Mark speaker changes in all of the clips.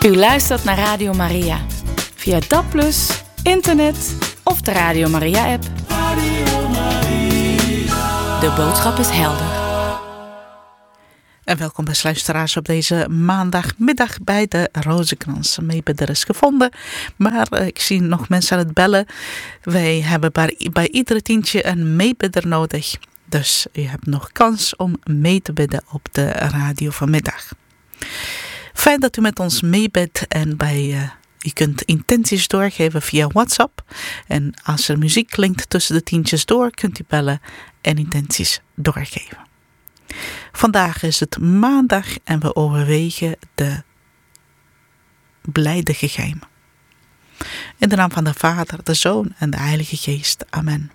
Speaker 1: U luistert naar Radio Maria. Via DAB+, internet of de Radio Maria-app.
Speaker 2: Radio Maria.
Speaker 1: De boodschap is helder.
Speaker 3: En welkom beste luisteraars op deze maandagmiddag bij de Rozenkrans. Een meebidder is gevonden, maar ik zie nog mensen aan het bellen. Wij hebben bij iedere tientje een meebidder nodig. Dus u hebt nog kans om mee te bidden op de radio vanmiddag. Fijn dat u met ons meebidt en u kunt intenties doorgeven via WhatsApp. En als er muziek klinkt tussen de tientjes door, kunt u bellen en intenties doorgeven. Vandaag is het maandag en we overwegen de blijde geheim. In de naam van de Vader, de Zoon en de Heilige Geest. Amen.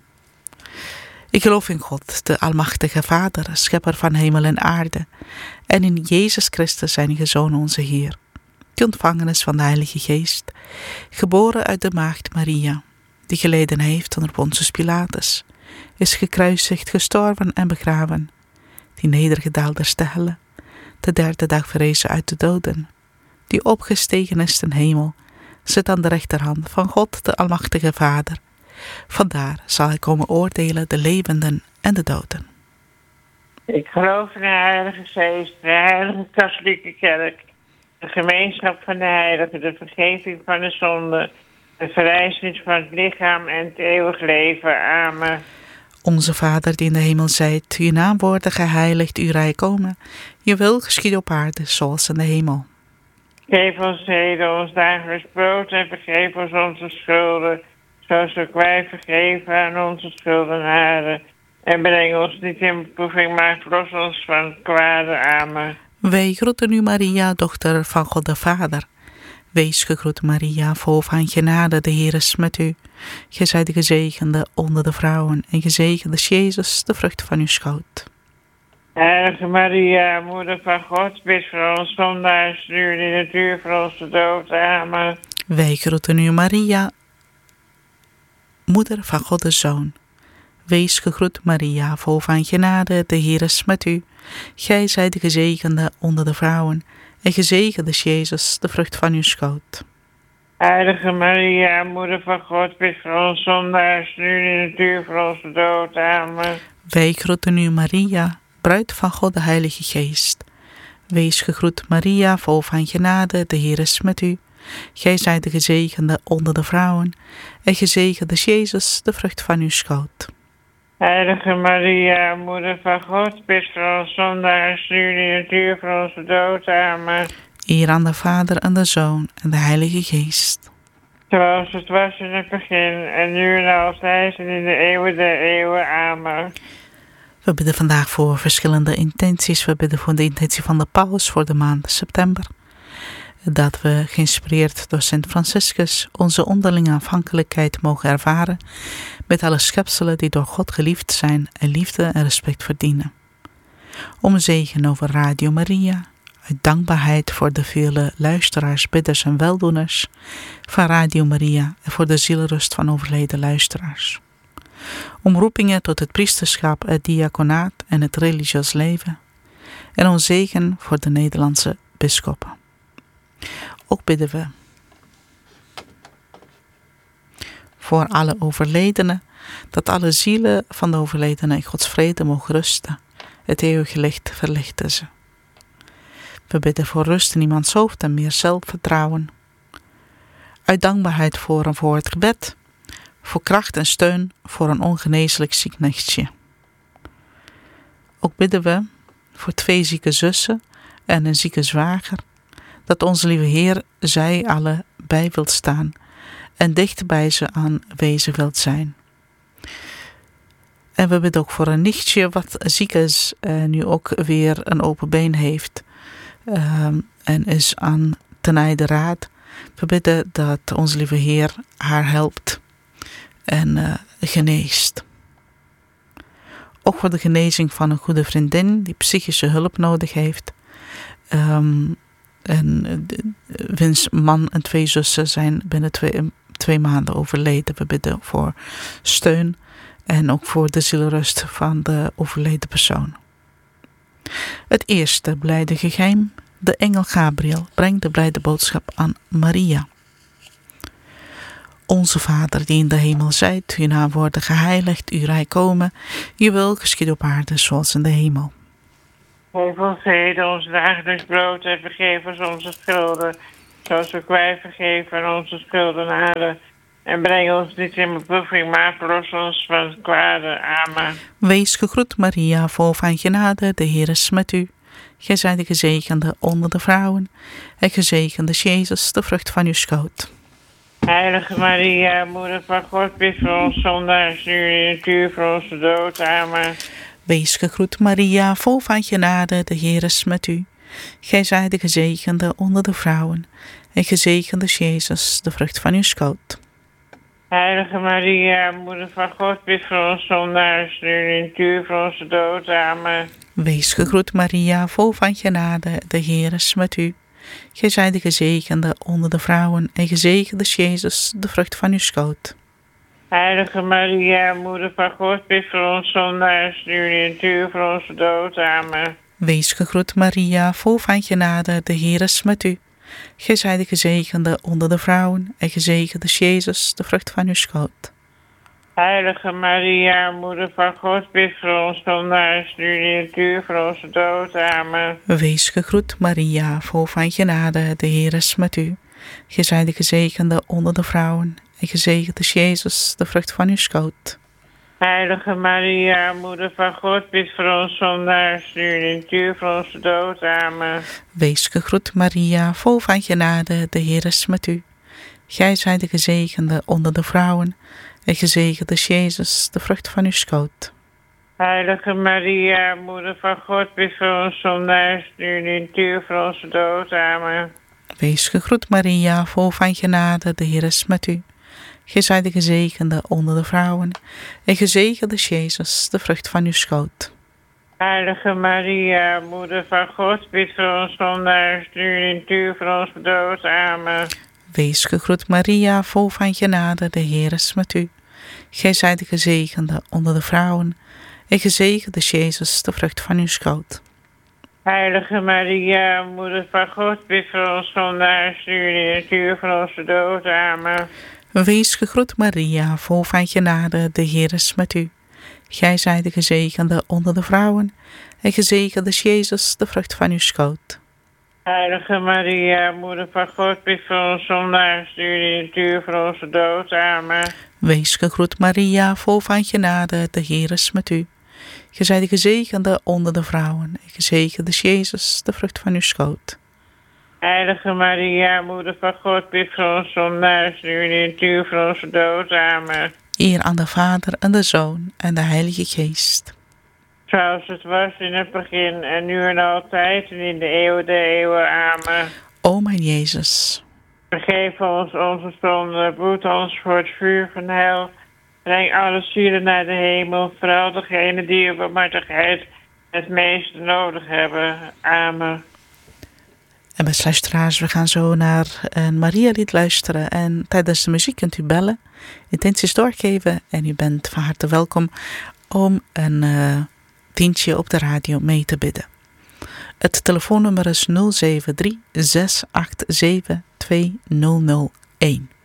Speaker 3: Ik geloof in God, de Almachtige Vader, schepper van hemel en aarde, en in Jezus Christus, zijn Zoon, onze Heer, die ontvangen is van de Heilige Geest, geboren uit de maagd Maria, die geleden heeft onder Pontius Pilatus, is gekruisigd, gestorven en begraven, die nedergedaald is te helle, de derde dag verrezen uit de doden, die opgestegen is ten hemel, zit aan de rechterhand van God, de Almachtige Vader. Vandaar zal hij komen oordelen de levenden en de doden.
Speaker 4: Ik geloof in de Heilige Geest, de Heilige Katholieke Kerk, de gemeenschap van de heiligen, de vergeving van de zonde, de verrijzenis van het lichaam en het eeuwig leven. Amen.
Speaker 3: Onze Vader die in de hemel zijt, uw naam worden geheiligd, uw rijk komen. Je wil geschieden op aarde, zoals in de hemel.
Speaker 4: Geef ons heden ons dagelijks brood en vergeef ons onze schulden, zoals ook wij vergeven aan onze schuldenaren. En breng ons niet in beproeving, maar verlos ons van het kwade. Amen.
Speaker 3: Wij groeten u, Maria, dochter van God de Vader. Wees gegroet, Maria, vol van genade, de Heer is met u. Gij zijt de gezegende onder de vrouwen, en gezegend is Jezus, de vrucht van uw schoot.
Speaker 4: Heilige Maria, moeder van God, bid voor ons zondaars, nu en in het uur van onze dood. Amen.
Speaker 3: Wij groeten u, Maria, moeder van God de Zoon. Wees gegroet, Maria, vol van genade, de Heer is met u. Gij zijt de gezegende onder de vrouwen, en gezegend is Jezus, de vrucht van uw schoot.
Speaker 4: Heilige Maria, moeder van God, bid voor ons zondaars, nu en in het uur van onze dood. Amen.
Speaker 3: Wij groeten u, Maria, bruid van God de Heilige Geest. Wees gegroet, Maria, vol van genade, de Heer is met u. Gij zijt de gezegende onder de vrouwen, en gezegend is Jezus, de vrucht van uw schoot.
Speaker 4: Heilige Maria, moeder van God, bid voor ons zondaars, nu en in het uur van onze dood. Amen.
Speaker 3: Eer aan de Vader en de Zoon en de Heilige Geest.
Speaker 4: Zoals het was in het begin, en nu en altijd, en in de eeuwen der eeuwen. Amen.
Speaker 3: We bidden vandaag voor verschillende intenties. We bidden voor de intentie van de paus voor de maand september. Dat we, geïnspireerd door Sint Franciscus, onze onderlinge afhankelijkheid mogen ervaren met alle schepselen die door God geliefd zijn en liefde en respect verdienen. Om zegen over Radio Maria, uit dankbaarheid voor de vele luisteraars, bidders en weldoeners van Radio Maria en voor de zielrust van overleden luisteraars. Om roepingen tot het priesterschap, het diaconaat en het religieus leven. En om zegen voor de Nederlandse bisschoppen. Ook bidden we voor alle overledenen, dat alle zielen van de overledenen in Gods vrede mogen rusten. Het eeuwige licht verlichten ze. We bidden voor rust in iemands hoofd en meer zelfvertrouwen. Uit dankbaarheid voor het gebed, voor kracht en steun voor een ongeneeslijk ziek nichtje. Ook bidden we voor 2 zieke zussen en een zieke zwager, dat onze lieve Heer zij alle bij wilt staan en dicht bij ze aanwezig wilt zijn. En we bidden ook voor een nichtje wat ziek is en nu ook weer een open been heeft en is aan ten raad. We bidden dat onze lieve Heer haar helpt en geneest. Ook voor de genezing van een goede vriendin die psychische hulp nodig heeft. En wiens man en 2 zussen zijn binnen 2 maanden overleden. We bidden voor steun en ook voor de zielrust van de overleden persoon. Het eerste blijde geheim. De engel Gabriel brengt de blijde boodschap aan Maria. Onze Vader die in de hemel zijt, uw naam worden geheiligd, uw rijk komen, uw wil geschieden op aarde zoals in de hemel.
Speaker 4: Geef ons heden ons dagelijks brood en vergeef ons onze schulden, zoals ook wij vergeven aan onze schuldenaren. En breng ons niet in beproeving, maar verlos ons van het kwade. Amen.
Speaker 3: Wees gegroet Maria, vol van genade, de Heer is met u. Gij zijt de gezegende onder de vrouwen, en gezegend is Jezus, de vrucht van uw schoot.
Speaker 4: Heilige Maria, moeder van God, bid voor ons zondaars, nu in het uur van onze dood. Amen.
Speaker 3: Wees gegroet Maria, vol van genade, de Heer is met u. Gij zijt de gezegende onder de vrouwen, en gezegend is Jezus, de vrucht van uw schoot.
Speaker 4: Heilige Maria, moeder van God, bid voor ons zondaars, nu in het uur van onze dood. Amen.
Speaker 3: Wees gegroet Maria, vol van genade, de Heer is met u. Gij zijt de gezegende onder de vrouwen, en gezegend is Jezus, de vrucht van uw schoot.
Speaker 4: Heilige Maria, moeder van God, bid voor ons zondaars, nu in het uur van onze dood. Amen.
Speaker 3: Wees gegroet Maria, vol van genade, de Heer is met u. Gij zijt de gezegende onder de vrouwen, en gezegend is Jezus, de vrucht van uw schoot.
Speaker 4: Heilige Maria, moeder van God, bid voor ons zondaars, nu in het uur van onze dood. Amen.
Speaker 3: Wees gegroet Maria, vol van genade, de Heer is met u. Gij zijt de gezegende onder de vrouwen, en gezegend is Jezus, de vrucht van uw schoot.
Speaker 4: Heilige Maria, moeder van God, bid voor ons zondaars, nu in het uur van onze dood. Amen.
Speaker 3: Wees gegroet Maria, vol van genade, de Heer is met u. Gij zijt de gezegende onder de vrouwen, en gezegend is Jezus, de vrucht van uw schoot.
Speaker 4: Heilige Maria, moeder van God, bid voor ons zondaars, nu in het uur van onze dood. Amen.
Speaker 3: Wees gegroet Maria, vol van genade, de Heer is met u. Gij zijt de gezegende onder de vrouwen, en gezegend is Jezus, de vrucht van uw schoot.
Speaker 4: Heilige Maria, moeder van God, bid voor ons zondaars, nu in het uur van onze dood. Amen.
Speaker 3: Wees gegroet Maria, vol van genade, de Heer is met u. Gij zijt de gezegende onder de vrouwen, en gezegend is Jezus, de vrucht van uw schoot.
Speaker 4: Heilige Maria, moeder van God, bid voor ons zondaars, nu in het uur van onze dood. Amen.
Speaker 3: Wees gegroet Maria, vol van genade, de Heer is met u. Gij zijt de gezegende onder de vrouwen, en gezegend is Jezus, de vrucht van uw schoot.
Speaker 4: Heilige Maria, moeder van God, bid voor ons zondaars, nu in het uur van onze dood. Amen.
Speaker 3: Wees gegroet Maria, vol van genade, de Heer is met u. Gij zijt de gezegende onder de vrouwen, en gezegend is Jezus, de vrucht van uw schoot.
Speaker 4: Heilige Maria, moeder van God, bid voor ons zondaars, nu in het uur van onze dood. Amen.
Speaker 3: Eer aan de Vader en de Zoon en de Heilige Geest.
Speaker 4: Zoals het was in het begin, en nu en altijd, en in de eeuwen der eeuwen. Amen.
Speaker 3: O mijn Jezus,
Speaker 4: Vergeef ons onze zonden, behoed ons voor het vuur van hel. Breng alle zielen naar de hemel, vooral degenen die op barmhartigheid het meest nodig hebben. Amen.
Speaker 3: en beste luisteraars, we gaan zo naar een Maria-lied luisteren. En tijdens de muziek kunt u bellen, intenties doorgeven. En u bent van harte welkom om een tientje op de radio mee te bidden. Het telefoonnummer is 073 687 2001.